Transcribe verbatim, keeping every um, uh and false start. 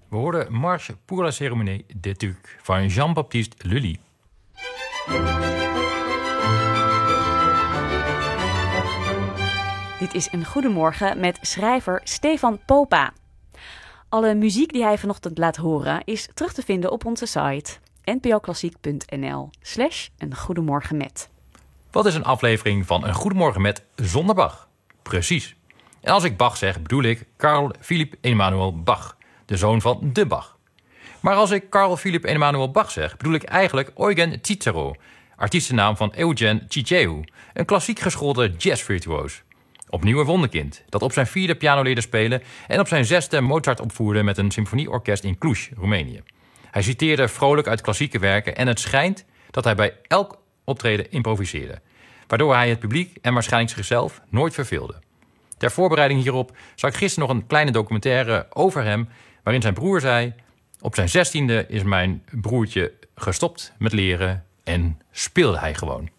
We hoorden Marche pour la cérémonie des Tucs van Jean-Baptiste Lully. Dit is een Goedemorgen met schrijver Stefan Popa. Alle muziek die hij vanochtend laat horen is terug te vinden op onze site npoklassiek.nl slash een goedemorgen met. Wat is een aflevering van Een Goedemorgen met zonder Bach? Precies. En als ik Bach zeg, bedoel ik Carl Philipp Emanuel Bach, de zoon van de Bach. Maar als ik Carl Philipp Emanuel Bach zeg, bedoel ik eigenlijk Eugen Cicero, artiestennaam van Eugen Ciceu, een klassiek geschoolde jazzvirtuoos. Opnieuw een wonderkind, dat op zijn vierde piano leerde spelen en op zijn zesde Mozart opvoerde met een symfonieorkest in Cluj, Roemenië. Hij citeerde vrolijk uit klassieke werken en het schijnt dat hij bij elk optreden improviseerde, waardoor hij het publiek en waarschijnlijk zichzelf nooit verveelde. Ter voorbereiding hierop zag ik gisteren nog een kleine documentaire over hem, waarin zijn broer zei: op zijn zestiende is mijn broertje gestopt met leren en speelde hij gewoon.